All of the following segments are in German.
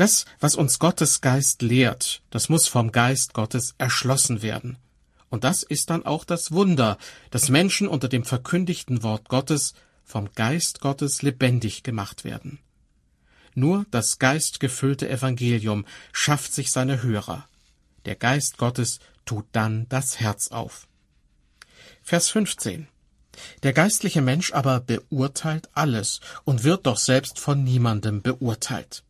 Das, was uns Gottes Geist lehrt, das muss vom Geist Gottes erschlossen werden. Und das ist dann auch das Wunder, dass Menschen unter dem verkündigten Wort Gottes vom Geist Gottes lebendig gemacht werden. Nur das geistgefüllte Evangelium schafft sich seine Hörer. Der Geist Gottes tut dann das Herz auf. Vers 15. Der geistliche Mensch aber beurteilt alles und wird doch selbst von niemandem beurteilt.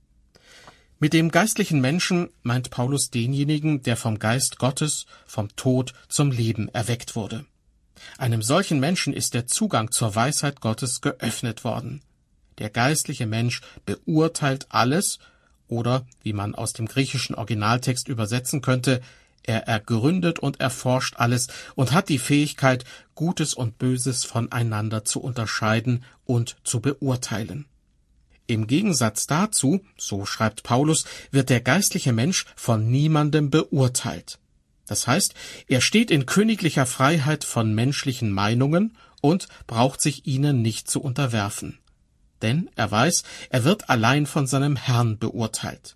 Mit dem geistlichen Menschen meint Paulus denjenigen, der vom Geist Gottes, vom Tod zum Leben erweckt wurde. Einem solchen Menschen ist der Zugang zur Weisheit Gottes geöffnet worden. Der geistliche Mensch beurteilt alles, oder, wie man aus dem griechischen Originaltext übersetzen könnte, er ergründet und erforscht alles und hat die Fähigkeit, Gutes und Böses voneinander zu unterscheiden und zu beurteilen. Im Gegensatz dazu, so schreibt Paulus, wird der geistliche Mensch von niemandem beurteilt. Das heißt, er steht in königlicher Freiheit von menschlichen Meinungen und braucht sich ihnen nicht zu unterwerfen. Denn er weiß, er wird allein von seinem Herrn beurteilt.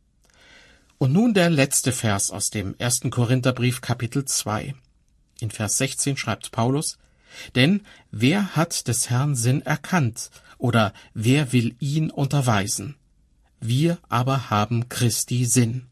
Und nun der letzte Vers aus dem 1. Korintherbrief, Kapitel 2. In Vers 16 schreibt Paulus: Denn wer hat des Herrn Sinn erkannt, oder wer will ihn unterweisen? Wir aber haben Christi Sinn.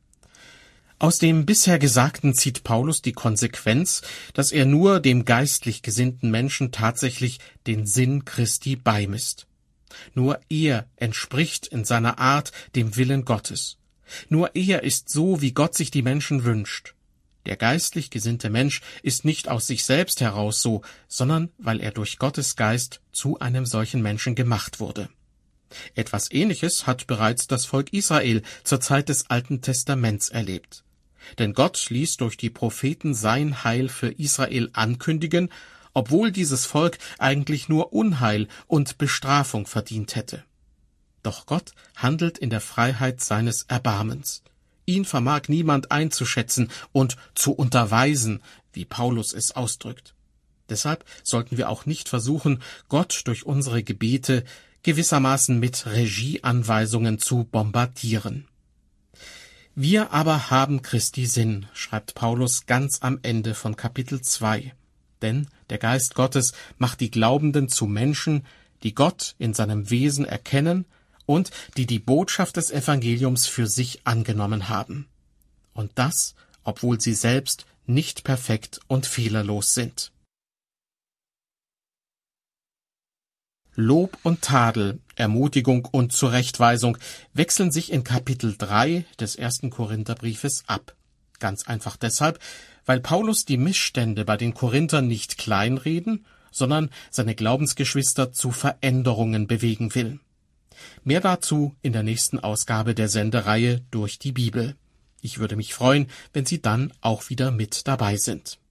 Aus dem bisher Gesagten zieht Paulus die Konsequenz, dass er nur dem geistlich gesinnten Menschen tatsächlich den Sinn Christi beimisst. Nur er entspricht in seiner Art dem Willen Gottes. Nur er ist so, wie Gott sich die Menschen wünscht. Der geistlich gesinnte Mensch ist nicht aus sich selbst heraus so, sondern weil er durch Gottes Geist zu einem solchen Menschen gemacht wurde. Etwas Ähnliches hat bereits das Volk Israel zur Zeit des Alten Testaments erlebt. Denn Gott ließ durch die Propheten sein Heil für Israel ankündigen, obwohl dieses Volk eigentlich nur Unheil und Bestrafung verdient hätte. Doch Gott handelt in der Freiheit seines Erbarmens. Ihn vermag niemand einzuschätzen und zu unterweisen, wie Paulus es ausdrückt. Deshalb sollten wir auch nicht versuchen, Gott durch unsere Gebete gewissermaßen mit Regieanweisungen zu bombardieren. Wir aber haben Christi Sinn, schreibt Paulus ganz am Ende von Kapitel 2. Denn der Geist Gottes macht die Glaubenden zu Menschen, die Gott in seinem Wesen erkennen und die die Botschaft des Evangeliums für sich angenommen haben. Und das, obwohl sie selbst nicht perfekt und fehlerlos sind. Lob und Tadel, Ermutigung und Zurechtweisung wechseln sich in Kapitel 3 des 1. Korintherbriefes ab. Ganz einfach deshalb, weil Paulus die Missstände bei den Korinthern nicht kleinreden, sondern seine Glaubensgeschwister zu Veränderungen bewegen will. Mehr dazu in der nächsten Ausgabe der Sendereihe Durch die Bibel. Ich würde mich freuen, wenn Sie dann auch wieder mit dabei sind.